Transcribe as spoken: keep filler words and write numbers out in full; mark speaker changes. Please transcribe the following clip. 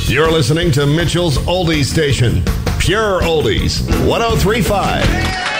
Speaker 1: You're listening to Mitchell's Oldies Station. Pure Oldies, one oh three point five.